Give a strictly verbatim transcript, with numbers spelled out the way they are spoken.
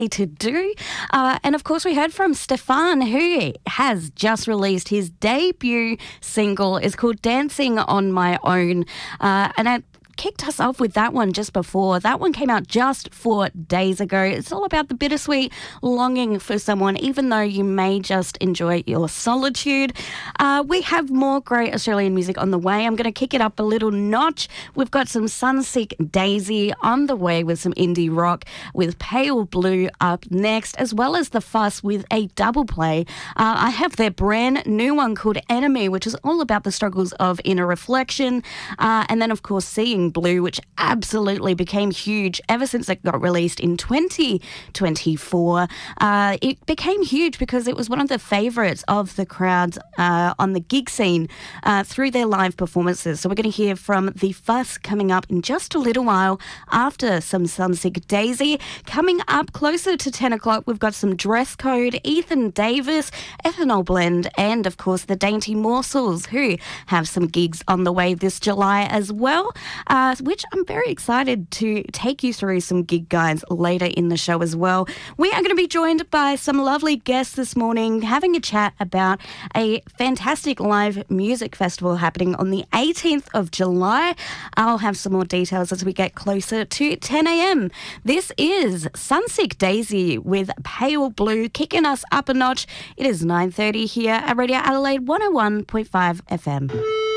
to do. Uh, and of course, we heard from Stefan, who has just released his debut single. It's called Dancing on My Own. Uh, and it kicked us off with that one just before. That one came out just four days ago. It's all about the bittersweet longing for someone, even though you may just enjoy your solitude. Uh, we have more great Australian music on the way. I'm going to kick it up a little notch. We've got some Sunsick Daisy on the way with some indie rock, with Pale Blue up next, as well as The Fuss with a double play. Uh, I have their brand new one called Enemy, which is all about the struggles of inner reflection. Uh, and then, of course, Seeing Blue, which absolutely became huge ever since it got released in twenty twenty-four. Uh, it became huge because it was one of the favourites of the crowds uh, on the gig scene uh, through their live performances. So we're going to hear from The Fuss coming up in just a little while after some Sunsick Daisy. Coming up closer to ten o'clock, we've got some Dress Code, Ethan Davis, Ethanol Blend, and of course the Dainty Morsels, who have some gigs on the way this July as well. Uh, which I'm very excited to take you through some gig guides later in the show as well. We are going to be joined by some lovely guests this morning, having a chat about a fantastic live music festival happening on the eighteenth of July. I'll have some more details as we get closer to ten a.m. This is Sunsick Daisy with Pale Blue, kicking us up a notch. It is nine thirty here at Radio Adelaide one oh one point five F M.